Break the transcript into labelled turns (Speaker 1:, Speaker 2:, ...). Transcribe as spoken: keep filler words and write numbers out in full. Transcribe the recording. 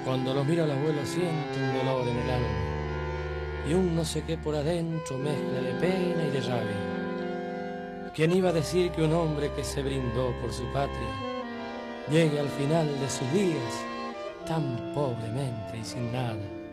Speaker 1: Cuando lo miro al abuelo siento un dolor en el alma y un no sé qué por adentro mezcla de pena y de rabia. ¿Quién iba a decir que un hombre que se brindó por su patria llegue al final de sus días tan pobremente y sin nada?